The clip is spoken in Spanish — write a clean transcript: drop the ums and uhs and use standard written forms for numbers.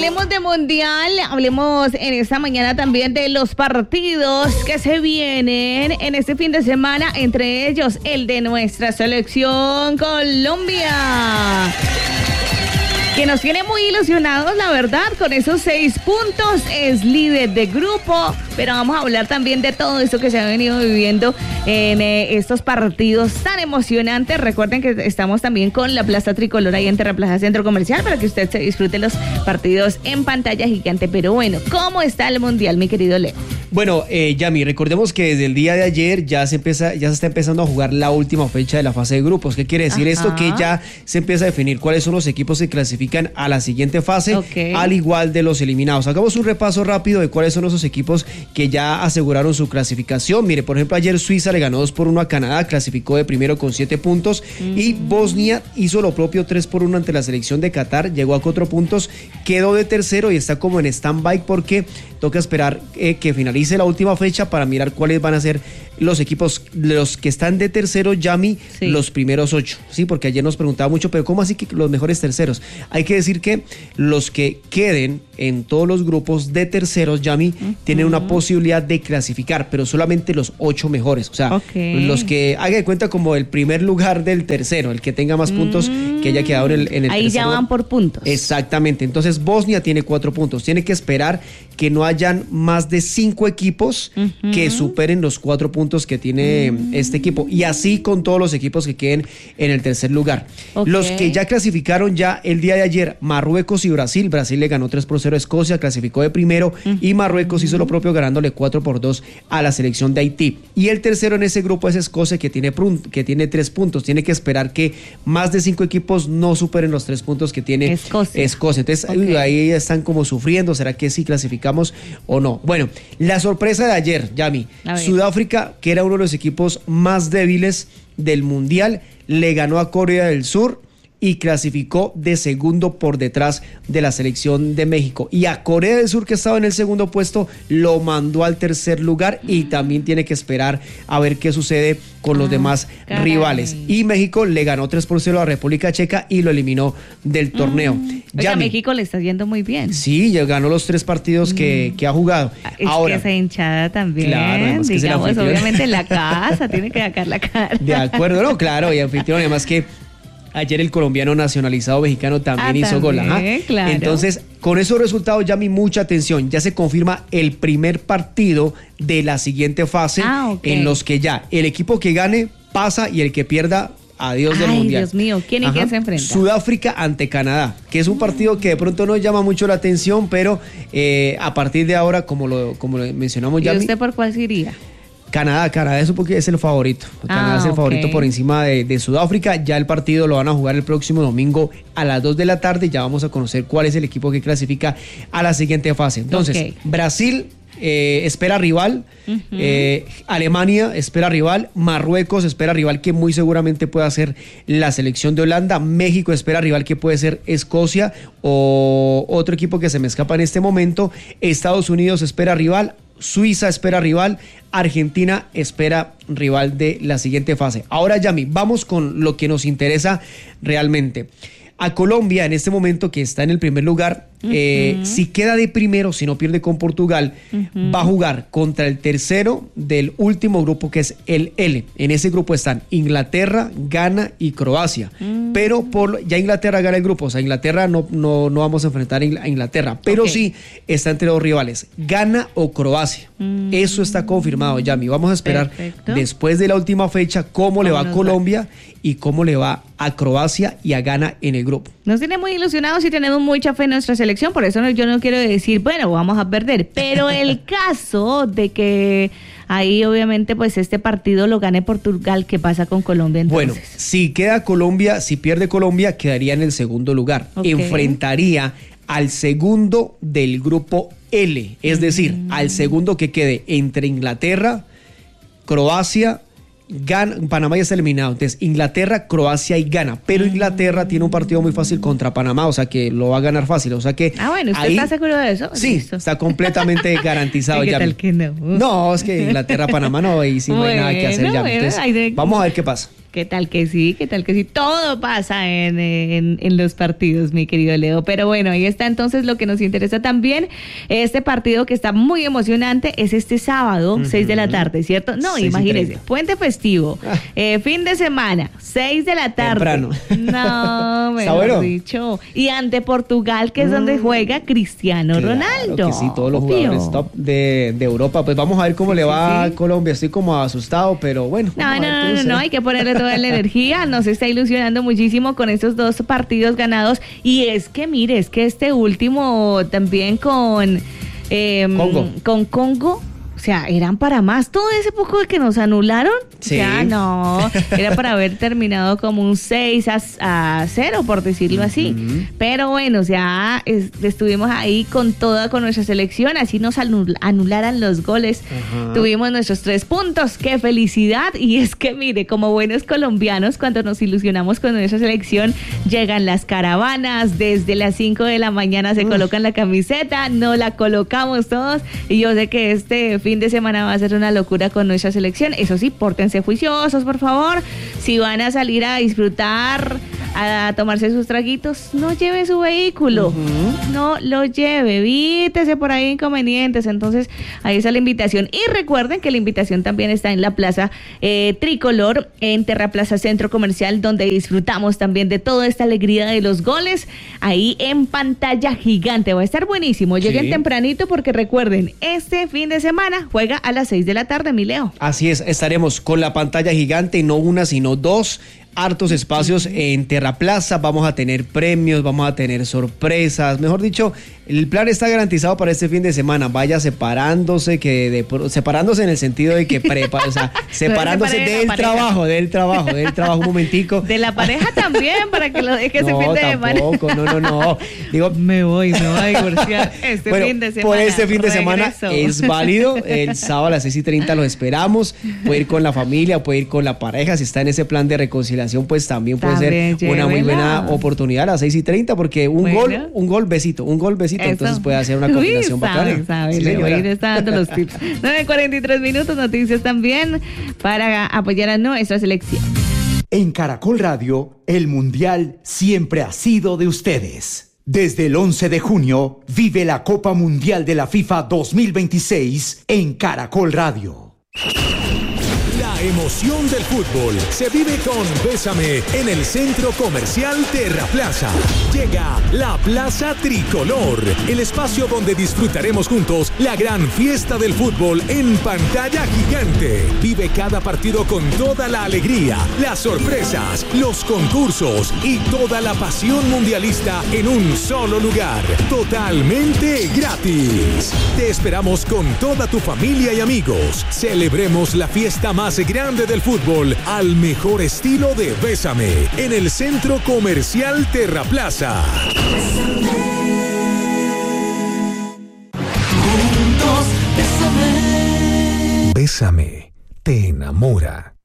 Hablemos de mundial, hablemos en esta mañana también de los partidos que se vienen en este fin de semana, entre ellos el de nuestra selección Colombia, que nos tiene muy ilusionados, la verdad, con esos 6 puntos, es líder de grupo, pero vamos a hablar también de todo esto que se ha venido viviendo en estos partidos tan emocionantes. Recuerden que estamos también con la Plaza Tricolor ahí en Terraplaza Centro Comercial para que usted se disfrute los partidos en pantalla gigante. Pero bueno, ¿cómo está el mundial, mi querido Leo? Bueno, Yami, recordemos que desde el día de ayer ya se está empezando a jugar la última fecha de la fase de grupos. ¿Qué quiere decir esto? Que ya se empieza a definir cuáles son los equipos que clasifican a la siguiente fase, al igual de los eliminados. Hagamos un repaso rápido de cuáles son esos equipos que ya aseguraron su clasificación. Mire, por ejemplo, ayer Suiza le ganó 2-1 a Canadá, clasificó de primero con 7 puntos, y Bosnia hizo lo propio 3-1 ante la selección de Qatar, llegó a 4 puntos, quedó de tercero y está como en stand-by porque toca esperar que finalice la última fecha para mirar cuáles van a ser los equipos, los que están de tercero, Yami, los primeros 8, ¿sí? Porque ayer nos preguntaba mucho, pero ¿cómo así que los mejores terceros? Hay que decir que los que queden en todos los grupos de terceros, Yami, tienen una posibilidad de clasificar, pero solamente los 8 mejores, o sea, los que haga de cuenta como el primer lugar del tercero, el que tenga más puntos que haya quedado en el tercero. Ahí ya van por puntos. Exactamente, entonces Bosnia tiene 4 puntos, tiene que esperar que no hayan más de 5 equipos que superen los 4 puntos que tiene este equipo, y así con todos los equipos que queden en el tercer lugar. Los que ya clasificaron ya el día de ayer, Marruecos y Brasil. Brasil le ganó 3-0 a Escocia, clasificó de primero, y Marruecos hizo lo propio ganándole 4-2 a la selección de Haití. Y el tercero en ese grupo es Escocia, que tiene 3 puntos. Tiene que esperar que más de 5 equipos no superen los 3 puntos que tiene Escocia. Entonces ahí están como sufriendo, ¿será que sí clasificamos o no? Bueno, la sorpresa de ayer, Yami, Sudáfrica, que era uno de los equipos más débiles del mundial, le ganó a Corea del Sur y clasificó de segundo por detrás de la selección de México. Y a Corea del Sur, que estaba en el segundo puesto, lo mandó al tercer lugar, y también tiene que esperar a ver qué sucede con los demás rivales. Y México le ganó 3-0 a República Checa y lo eliminó del torneo. Ya a México le está yendo muy bien. Sí, ya ganó los 3 partidos que ha jugado. Es ahora, que esa hinchada también, claro, digamos, obviamente en la casa, tiene que sacar la cara. De acuerdo, no, claro, y anfitrión, además que ayer el colombiano nacionalizado mexicano también hizo gol. Claro. Entonces, con esos resultados, Yami, mucha atención. Ya se confirma el primer partido de la siguiente fase, en los que ya el equipo que gane pasa y el que pierda, adiós del mundial. Dios mío, ¿quién y quién se enfrenta? Sudáfrica ante Canadá, que es un partido que de pronto no llama mucho la atención, pero a partir de ahora, como lo mencionamos, Yami. ¿Y usted por cuál se iría? Canadá es el favorito. Canadá es el favorito por encima de Sudáfrica. Ya el partido lo van a jugar el próximo domingo a las 2 de la tarde. Ya vamos a conocer cuál es el equipo que clasifica a la siguiente fase. Entonces, Brasil espera rival, Alemania espera rival, Marruecos espera rival que muy seguramente pueda ser la selección de Holanda, México espera rival que puede ser Escocia o otro equipo que se me escapa en este momento, Estados Unidos espera rival, Suiza espera rival, Argentina espera rival de la siguiente fase. Ahora, Yami, vamos con lo que nos interesa realmente. A Colombia, en este momento, que está en el primer lugar, si queda de primero, si no pierde con Portugal, va a jugar contra el tercero del último grupo, que es el L. En ese grupo están Inglaterra, Ghana y Croacia. Pero ya Inglaterra gana el grupo, o sea, Inglaterra no vamos a enfrentar a Inglaterra, pero sí está entre 2 rivales, Ghana o Croacia. Eso está confirmado, Yami. Vamos a esperar después de la última fecha cómo le va a Colombia y cómo le va a Croacia y a Ghana en el grupo. Nos tiene muy ilusionados y tenemos mucha fe en nuestra selección, por eso yo no quiero decir, bueno, vamos a perder, pero el caso de que ahí obviamente pues este partido lo gane Portugal, ¿qué pasa con Colombia entonces? Bueno, si pierde Colombia, quedaría en el segundo lugar, enfrentaría al segundo del grupo L, es decir, al segundo que quede entre Inglaterra, Croacia, Panamá ya está eliminado, entonces Inglaterra, Croacia y Ghana, pero Inglaterra tiene un partido muy fácil contra Panamá, o sea que lo va a ganar fácil, o sea que bueno, ¿usted está seguro de eso? Sí, listo. Está completamente garantizado. ¿Qué tal que no? No, es que Inglaterra, Panamá no, y sí no hay nada que hacer ya. Entonces, vamos a ver qué pasa. ¿Qué tal que sí? ¿Qué tal que sí? Todo pasa en los partidos, mi querido Leo. Pero bueno, ahí está entonces lo que nos interesa también. Este partido que está muy emocionante es este sábado, 6 de la tarde, ¿cierto? No, imagínense, puente festivo, fin de semana, 6 de la tarde. Temprano. No, mejor dicho. Y ante Portugal, que es donde juega Cristiano Ronaldo. Que sí, todos los jugadores top de Europa. Pues vamos a ver cómo le va a Colombia. Estoy como asustado, pero bueno. No, hay que ponerle toda la energía. Nos está ilusionando muchísimo con estos 2 partidos ganados. Y es que, mire, es que este último también con Congo. O sea, eran para más. Todo ese poco de que nos anularon. Sí. Ya no. Era para haber terminado como un 6-0, por decirlo así. Pero bueno, o sea, estuvimos ahí con nuestra selección. Así nos anularan los goles. Tuvimos nuestros 3 puntos. ¡Qué felicidad! Y es que, mire, como buenos colombianos, cuando nos ilusionamos con nuestra selección, llegan las caravanas. Desde las 5 de la mañana se colocan la camiseta. No la colocamos todos. Y yo sé que este fin de semana va a ser una locura con nuestra selección. Eso sí, pórtense juiciosos, por favor. Si van a salir a disfrutar, a tomarse sus traguitos, no lleve su vehículo. No lo lleve. Evítese por ahí inconvenientes. Entonces, ahí está la invitación. Y recuerden que la invitación también está en la Plaza Tricolor, en Terraplaza Centro Comercial, donde disfrutamos también de toda esta alegría de los goles. Ahí en pantalla gigante. Va a estar buenísimo. Lleguen tempranito porque recuerden, este fin de semana juega a las 6 de la tarde, mi Leo. Así es, estaremos con la pantalla gigante, no una, sino 2. Hartos espacios en Terraplaza, vamos a tener premios, vamos a tener sorpresas, mejor dicho, el plan está garantizado para este fin de semana. Vaya separándose, separándose en el sentido de que separándose del trabajo un momentico. De la pareja también, para que lo deje ese fin de semana. No. Digo, me voy a divorciar fin de semana. Por este fin de semana es válido. El sábado a las 6:30 los esperamos. Puede ir con la familia, puede ir con la pareja. Si está en ese plan de reconciliación, pues también puede ser una muy buena oportunidad a las 6:30, porque un gol, besito. Eso. Entonces puede hacer una combinación bacana. Sí, le está dando los tips. 9:43 minutos, noticias también para apoyar a nuestra selección. En Caracol Radio, el Mundial siempre ha sido de ustedes. Desde el 11 de junio, vive la Copa Mundial de la FIFA 2026 en Caracol Radio. La emoción del fútbol se vive con Bésame en el Centro Comercial Terraplaza. Llega la Plaza Tricolor, el espacio donde disfrutaremos juntos la gran fiesta del fútbol en pantalla gigante. Vive cada partido con toda la alegría, las sorpresas, los concursos y toda la pasión mundialista en un solo lugar, totalmente gratis. Te esperamos con toda tu familia y amigos. Celebremos la fiesta más grande del fútbol al mejor estilo de Bésame en el Centro Comercial Terraplaza. Bésame te enamora.